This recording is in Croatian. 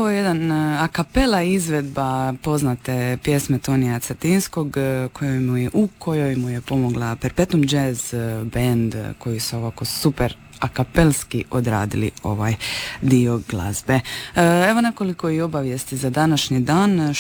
ovo je jedan a cappella izvedba poznate pjesme Tonija Cetinskog u kojoj mu je pomogla Perpetuum Jazz band koji su ovako super akapelski odradili ovaj dio glazbe. Evo nekoliko i obavijesti za današnji dan.